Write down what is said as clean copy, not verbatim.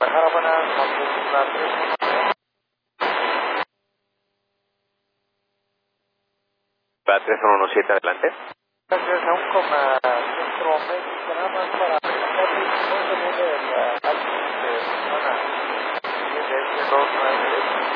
harapangan mampu Va 3117 adelante. gracias a un centro médico nada más para preguntarle cómo se viene el de semana de 2